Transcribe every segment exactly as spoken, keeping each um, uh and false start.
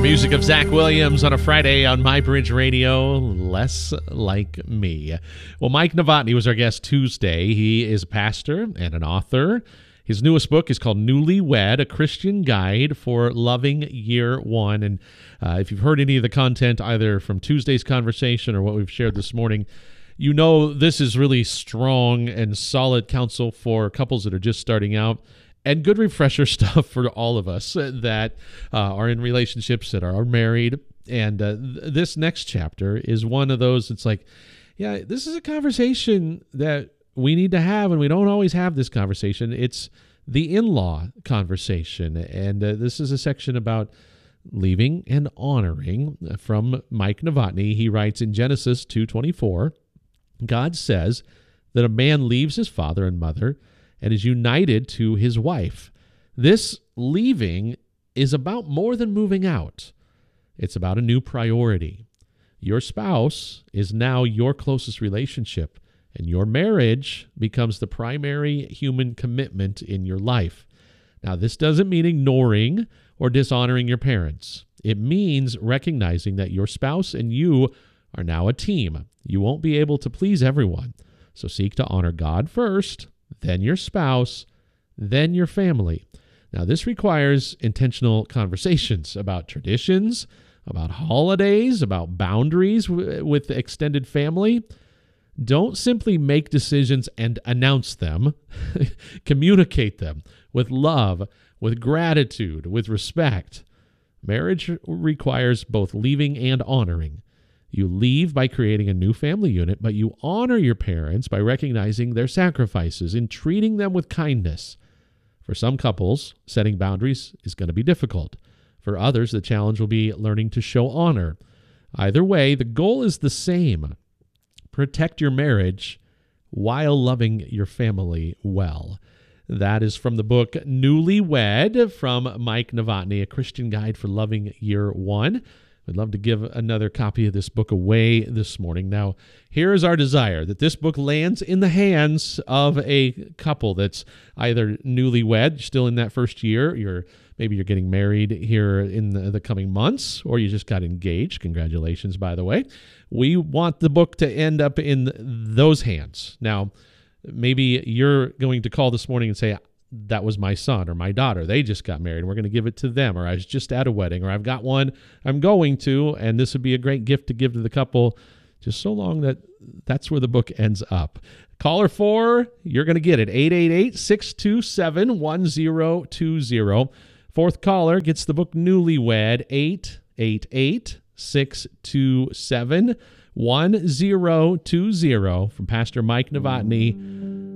Music of Zach Williams on a Friday on MyBridge Radio, Less Like Me. Well, Mike Novotny was our guest Tuesday. He is a pastor and an author. His newest book is called Newlywed, A Christian Guide for Loving Year One. And uh, if you've heard any of the content, either from Tuesday's conversation or what we've shared this morning, you know this is really strong and solid counsel for couples that are just starting out, and good refresher stuff for all of us that uh, are in relationships, that are married. And uh, th- this next chapter is one of those that's like, yeah, this is a conversation that we need to have, and we don't always have this conversation. It's the in-law conversation. And uh, this is a section about leaving and honoring from Mike Novotny. He writes in Genesis two twenty-four, God says that a man leaves his father and mother and is united to his wife. This leaving is about more than moving out. It's about a new priority. Your spouse is now your closest relationship, and your marriage becomes the primary human commitment in your life. Now, this doesn't mean ignoring or dishonoring your parents. It means recognizing that your spouse and you are now a team. You won't be able to please everyone, so seek to honor God first, then your spouse, then your family. Now, this requires intentional conversations about traditions, about holidays, about boundaries w- with the extended family. Don't simply make decisions and announce them. Communicate them with love, with gratitude, with respect. Marriage requires both leaving and honoring. You leave by creating a new family unit, but you honor your parents by recognizing their sacrifices and treating them with kindness. For some couples, setting boundaries is going to be difficult. For others, the challenge will be learning to show honor. Either way, the goal is the same. Protect your marriage while loving your family well. That is from the book Newlywed from Mike Novotny, A Christian Guide for Loving Year One. We'd love to give another copy of this book away this morning. Now, here is our desire, that this book lands in the hands of a couple that's either newlywed, still in that first year, you're maybe you're getting married here in the, the coming months, or you just got engaged. Congratulations, by the way. We want the book to end up in those hands. Now, maybe you're going to call this morning and say, that was my son or my daughter. They just got married, and we're going to give it to them. Or I was just at a wedding, or I've got one I'm going to, and this would be a great gift to give to the couple, just so long that that's where the book ends up. Caller four, you're going to get it, eight eight eight, six two seven, one zero two zero. Fourth caller gets the book Newlywed, eight eight eight, six two seven, one zero two zero from Pastor Mike Novotny.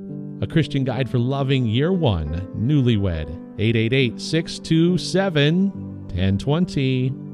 A Christian Guide for Loving Year One, Newlywed, eight eight eight, six two seven, one zero two zero.